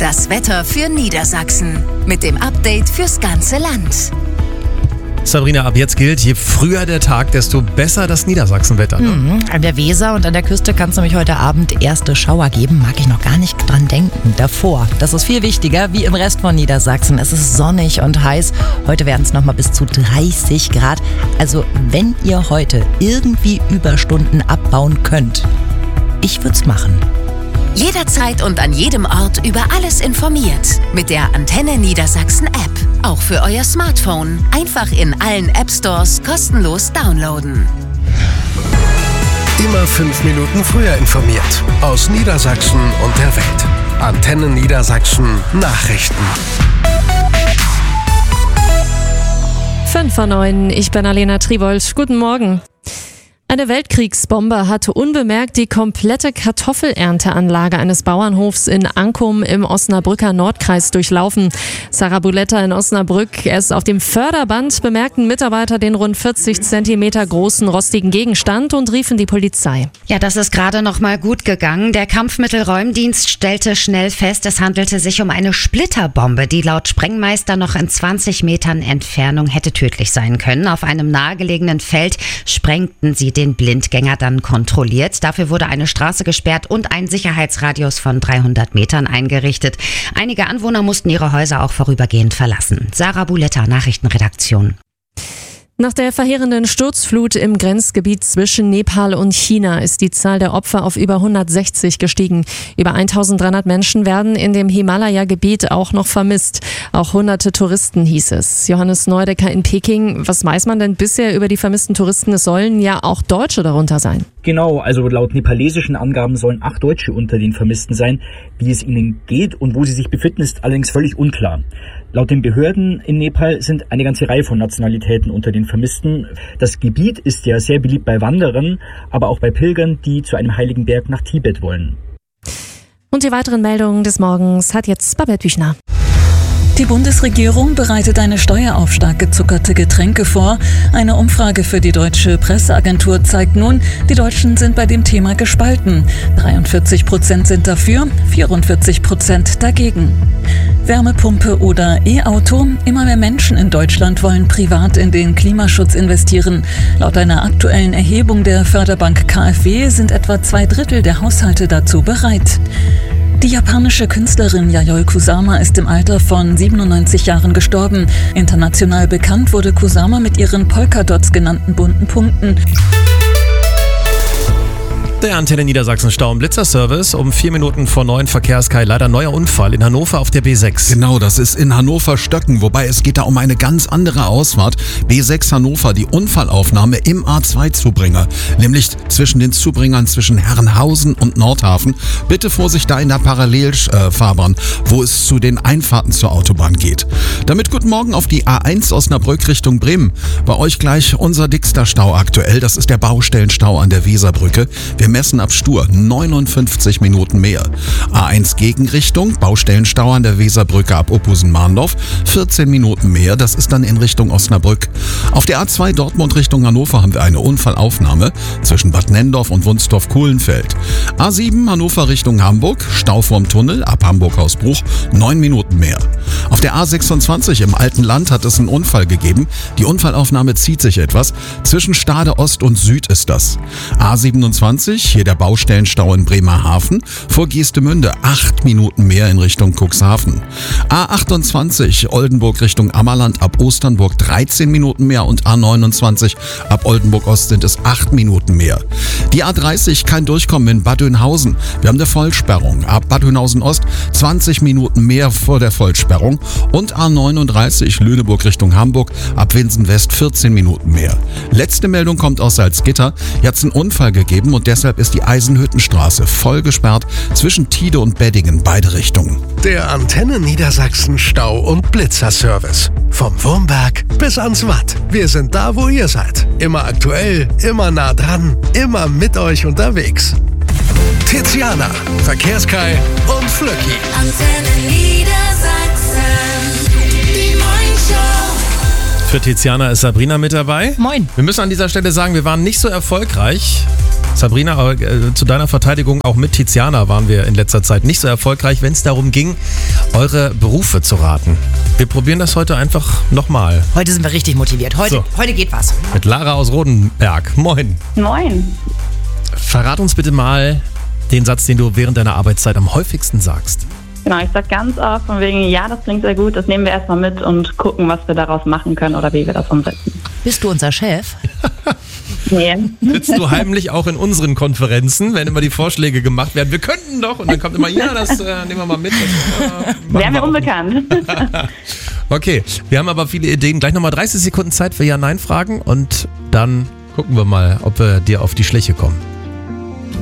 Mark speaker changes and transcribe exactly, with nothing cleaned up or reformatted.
Speaker 1: Das Wetter für Niedersachsen mit dem Update fürs ganze Land.
Speaker 2: Sabrina, ab jetzt gilt, je früher der Tag, desto besser das Niedersachsenwetter. Ne?
Speaker 3: Mhm. An der Weser und an der Küste kann es nämlich heute Abend erste Schauer geben. Mag ich noch gar nicht dran denken. Davor, das ist viel wichtiger, wie im Rest von Niedersachsen. Es ist sonnig und heiß. Heute werden es nochmal bis zu dreißig Grad. Also wenn ihr heute irgendwie Überstunden abbauen könnt, ich würde es machen.
Speaker 1: Jederzeit und an jedem Ort über alles informiert. Mit der Antenne Niedersachsen App. Auch für euer Smartphone. Einfach in allen App Stores kostenlos downloaden.
Speaker 4: Immer fünf Minuten früher informiert. Aus Niedersachsen und der Welt. Antenne Niedersachsen Nachrichten.
Speaker 5: fünf vor neun, ich bin Alena Tribold. Guten Morgen. Eine Weltkriegsbombe hatte unbemerkt die komplette Kartoffelernteanlage eines Bauernhofs in Ankum im Osnabrücker Nordkreis durchlaufen. Sarah Buletta in Osnabrück. Erst auf dem Förderband bemerkten Mitarbeiter den rund vierzig Zentimeter großen rostigen Gegenstand und riefen die Polizei.
Speaker 6: Ja, das ist gerade noch mal gut gegangen. Der Kampfmittelräumdienst stellte schnell fest, es handelte sich um eine Splitterbombe, die laut Sprengmeister noch in zwanzig Metern Entfernung hätte tödlich sein können. Auf einem nahegelegenen Feld sprengten sie den Blindgänger dann kontrolliert. Dafür wurde eine Straße gesperrt und ein Sicherheitsradius von dreihundert Metern eingerichtet. Einige Anwohner mussten ihre Häuser auch vorübergehend verlassen. Sarah Buletta, Nachrichtenredaktion.
Speaker 5: Nach der verheerenden Sturzflut im Grenzgebiet zwischen Nepal und China ist die Zahl der Opfer auf über hundertsechzig gestiegen. Über eintausenddreihundert Menschen werden in dem Himalaya-Gebiet auch noch vermisst. Auch hunderte Touristen, hieß es. Johannes Neudecker in Peking. Was weiß man denn bisher über die vermissten Touristen? Es sollen ja auch Deutsche darunter sein.
Speaker 7: Genau, also laut nepalesischen Angaben sollen acht Deutsche unter den Vermissten sein. Wie es ihnen geht und wo sie sich befinden, ist allerdings völlig unklar. Laut den Behörden in Nepal sind eine ganze Reihe von Nationalitäten unter den Vermissten. Das Gebiet ist ja sehr beliebt bei Wanderern, aber auch bei Pilgern, die zu einem heiligen Berg nach Tibet wollen.
Speaker 5: Und die weiteren Meldungen des Morgens hat jetzt Babette Büchner.
Speaker 8: Die Bundesregierung bereitet eine Steuer auf stark gezuckerte Getränke vor. Eine Umfrage für die Deutsche Presseagentur zeigt nun, die Deutschen sind bei dem Thema gespalten. dreiundvierzig Prozent sind dafür, vierundvierzig Prozent dagegen. Wärmepumpe oder E-Auto? Immer mehr Menschen in Deutschland wollen privat in den Klimaschutz investieren. Laut einer aktuellen Erhebung der Förderbank K f W sind etwa zwei Drittel der Haushalte dazu bereit. Die japanische Künstlerin Yayoi Kusama ist im Alter von siebenundneunzig Jahren gestorben. International bekannt wurde Kusama mit ihren Polkadots genannten bunten Punkten.
Speaker 2: Der Antenne Niedersachsen Stau- und Blitzerservice um vier Minuten vor neun Verkehrskai. Leider neuer Unfall in Hannover auf der B sechs.
Speaker 9: Genau, das ist in Hannover-Stöcken, wobei es geht da um eine ganz andere Ausfahrt. B sechs Hannover, die Unfallaufnahme im A zwei Zubringer, nämlich zwischen den Zubringern zwischen Herrenhausen und Nordhafen. Bitte Vorsicht da in der Parallelfahrbahn, wo es zu den Einfahrten zur Autobahn geht. Damit guten Morgen auf die A eins Osnabrück Richtung Bremen. Bei euch gleich unser dickster Stau aktuell, das ist der Baustellenstau an der Weserbrücke. Wir messen ab Stur neunundfünfzig Minuten mehr. A eins Gegenrichtung, Baustellenstau an der Weserbrücke ab Oppusen-Mahndorf, vierzehn Minuten mehr, das ist dann in Richtung Osnabrück. Auf der A zwei Dortmund Richtung Hannover haben wir eine Unfallaufnahme zwischen Bad Nenndorf und Wunstorf-Kohlenfeld. A sieben Hannover Richtung Hamburg, Stau vorm Tunnel ab Hamburg-Hausbruch, neun Minuten mehr. Auf der A sechsundzwanzig im Alten Land hat es einen Unfall gegeben. Die Unfallaufnahme zieht sich etwas. Zwischen Stade Ost und Süd ist das. A siebenundzwanzig, hier der Baustellenstau in Bremerhaven, vor Geestemünde acht Minuten mehr in Richtung Cuxhaven. A achtundzwanzig Oldenburg Richtung Ammerland ab Osternburg dreizehn Minuten mehr und A neunundzwanzig ab Oldenburg Ost sind es acht Minuten mehr. Die A dreißig kein Durchkommen in Bad Oeynhausen. Wir haben eine Vollsperrung. Ab Bad Oeynhausen Ost zwanzig Minuten mehr vor der Vollsperrung und A neununddreißig Lüneburg Richtung Hamburg ab Winsen West vierzehn Minuten mehr. Letzte Meldung kommt aus Salzgitter. Hier hat es einen Unfall gegeben und deshalb ist die Eisenhüttenstraße voll gesperrt zwischen Tide und Beddingen, beide Richtungen.
Speaker 4: Der Antenne Niedersachsen Stau- und Blitzerservice. Vom Wurmberg bis ans Watt. Wir sind da, wo ihr seid. Immer aktuell, immer nah dran, immer mit euch unterwegs. Tiziana, Verkehrskai und Flöcki.
Speaker 1: Antenne Niedersachsen, die Morningshow.
Speaker 2: Für Tiziana ist Sabrina mit dabei.
Speaker 3: Moin.
Speaker 2: Wir müssen an dieser Stelle sagen, wir waren nicht so erfolgreich. Sabrina, aber äh, zu deiner Verteidigung, auch mit Tiziana waren wir in letzter Zeit nicht so erfolgreich, wenn es darum ging, eure Berufe zu raten. Wir probieren das heute einfach nochmal.
Speaker 3: Heute sind wir richtig motiviert. Heute,
Speaker 2: So.
Speaker 3: heute geht was.
Speaker 2: Mit Lara aus Rodenberg. Moin.
Speaker 10: Moin.
Speaker 2: Verrat uns bitte mal den Satz, den du während deiner Arbeitszeit am häufigsten sagst.
Speaker 10: Genau, ich sag ganz oft von wegen, ja, das klingt sehr gut, das nehmen wir erstmal mit und gucken, was wir daraus machen können oder wie wir das umsetzen.
Speaker 3: Bist du unser Chef?
Speaker 10: Nee.
Speaker 2: Sitzt du heimlich auch in unseren Konferenzen, wenn immer die Vorschläge gemacht werden? Wir könnten doch. Und dann kommt immer, ja, das äh, nehmen wir mal mit. Das, äh,
Speaker 10: Wäre mir unbekannt.
Speaker 2: Okay, wir haben aber viele Ideen. Gleich nochmal dreißig Sekunden Zeit für Ja-Nein-Fragen und dann gucken wir mal, ob wir dir auf die Schliche kommen.